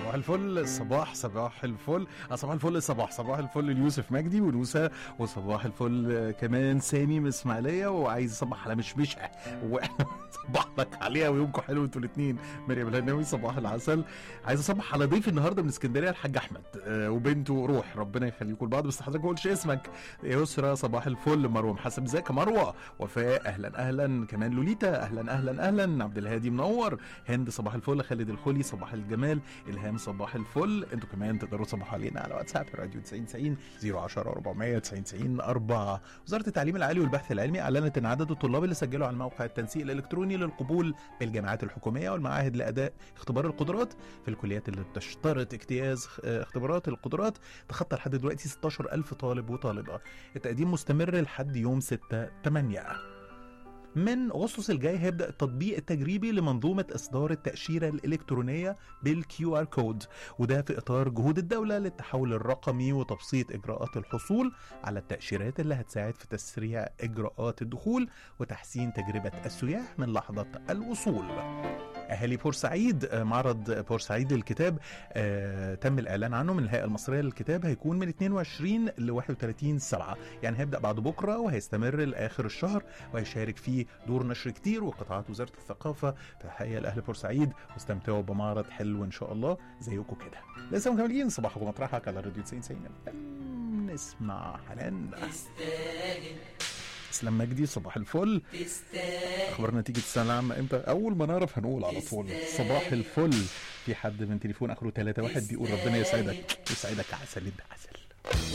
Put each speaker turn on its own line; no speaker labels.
صباح الفل صباح صباح الفل صباح الفل صباح الفل ليوسف مجدي ونوسة، وصباح الفل كمان سامي من اسماعيليه، وعايز اصبح على مشمشه صباح لك عليها ويومكم حلو انتوا الاثنين. مريم الهناوي صباح العسل. عايز اصبح على ضيف النهارده من اسكندريه الحاج احمد وبنته روح، ربنا يخليكم لبعض، بس حضرتك ما قلتش اسمك. يسرا صباح الفل. مروه محسن ازيك يا مروه. وفاء اهلا كمان. لوليتا اهلا. عبد الهادي منور. هند صباح الفل. خالد الخولي صباح الجمال. الهام صباح الفل. انتوا كمان تقدروا تصبحوا علينا على واتساب راديو 90 010 400 90 4. وزاره التعليم العالي والبحث العلمي اعلنت ان عدد الطلاب اللي سجلوا على الموقع التنسيق الالكتروني للقبول بالجامعات الحكوميه والمعاهد لاداء اختبار القدرات في الكليات اللي بتشترط اجتياز اختبارات القدرات تخطى لحد دلوقتي 16,000 طالب وطالبه. التقديم مستمر لحد يوم 6/8. من أغسطس الجاي هيبدأ التطبيق التجريبي لمنظومة إصدار التأشيرة الإلكترونية بالQR كود، وده في إطار جهود الدولة للتحول الرقمي وتبسيط إجراءات الحصول على التأشيرات اللي هتساعد في تسريع إجراءات الدخول وتحسين تجربة السياح من لحظة الوصول. أهالي بورسعيد، معرض بورسعيد للكتاب تم الإعلان عنه من الهيئة المصرية للكتاب، هيكون من 22 ل 31/7، يعني هيبدأ بعد بكرة وهيستمر لآخر الشهر، وهيشارك فيه دور نشر كتير وقطاعات وزارة الثقافة. فحقيقة لأهل بورسعيد واستمتعوا بمعرض حلو إن شاء الله زيكم كده. لسه مكملين صباحكم مطرحك على راديو 90. نسمع حنان اسلام مجدي صباح الفل. اخبار نتيجة السلام امتى؟ اول ما نعرف هنقول على طول صباح الفل. في حد من تليفون اخره 31 بيقول ربنا يسعدك عسل انت عسل.